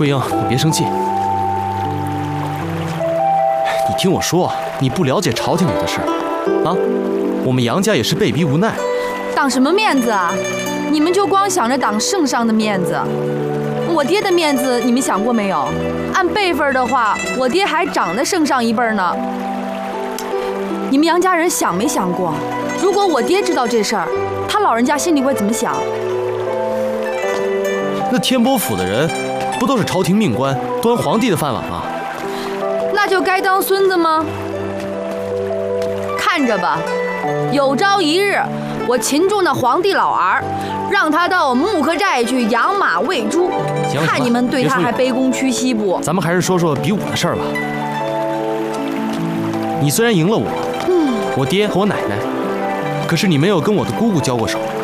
桂英，你别生气。你听我说，你不了解朝廷里的事儿啊。我们杨家也是被逼无奈。 挡什么面子啊？你们就光想着挡圣上的面子。我爹的面子你们想过没有？按辈分的话，我爹还长得圣上一辈呢。你们杨家人想没想过，如果我爹知道这事儿，他老人家心里会怎么想？ 那天波府的人不都是朝廷命官，端皇帝的饭碗吗？ 那就该当孙子吗？看着吧，有朝一日我擒住那皇帝老儿，让他到木刻寨去养马喂猪，看你们对他还卑躬屈膝不？ 咱们还是说说比武的事儿吧。你虽然赢了我，我爹和我奶奶，可是你没有跟我的姑姑交过手。